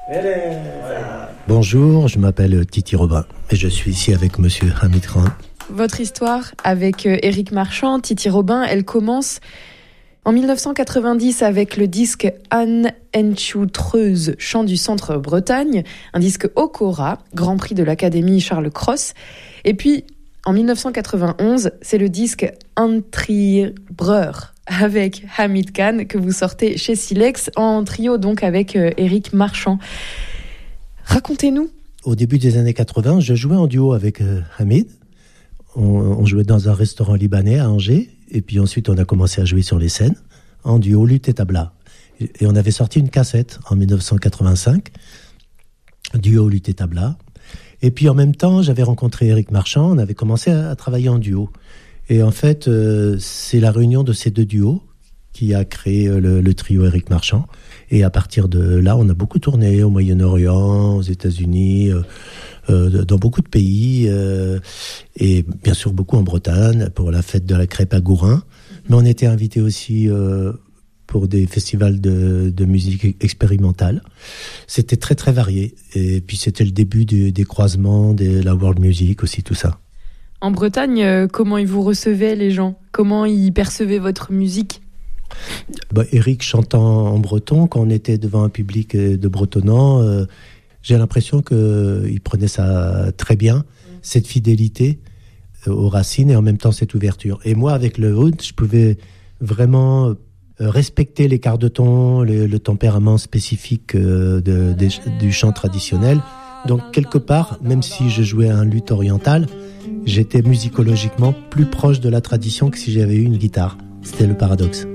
Bonjour, je m'appelle Titi Robin et je suis ici avec monsieur Hamid Khan. Votre histoire avec Éric Marchand, Titi Robin, elle commence en 1990 avec le disque Anne Enchoutreuse, chant du centre Bretagne, un disque au Cora, Grand Prix de l'Académie Charles Cros. Et puis, en 1991, c'est le disque Antribreur avec Hamid Khan que vous sortez chez Silex en trio donc avec Éric Marchand. Racontez-nous. Au début des années 80, je jouais en duo avec Hamid. On jouait dans un restaurant libanais à Angers. Et puis ensuite, on a commencé à jouer sur les scènes, en duo, luth et tabla. Et on avait sorti une cassette en 1985, duo, luth et tabla. Et puis en même temps, j'avais rencontré Éric Marchand, on avait commencé à travailler en duo. Et en fait, c'est la réunion de ces deux duos qui a créé le trio Éric Marchand. Et à partir de là, on a beaucoup tourné au Moyen-Orient, aux États-Unis, dans beaucoup de pays, et bien sûr beaucoup en Bretagne, pour la fête de la crêpe à Gourin. Mais on était invités aussi pour des festivals de musique expérimentale. C'était très très varié. Et puis c'était le début des croisements, de la world music aussi, tout ça. En Bretagne, comment ils vous recevaient les gens ? Comment ils percevaient votre musique ? Éric chantant en breton, quand on était devant un public de bretonnants, j'ai l'impression qu'il prenait ça très bien, cette fidélité aux racines et en même temps cette ouverture. Et moi, avec le oud, je pouvais vraiment respecter les quarts de ton, le tempérament spécifique du chant traditionnel. Donc, quelque part, même si je jouais un luth oriental, j'étais musicologiquement plus proche de la tradition que si j'avais eu une guitare. C'était le paradoxe.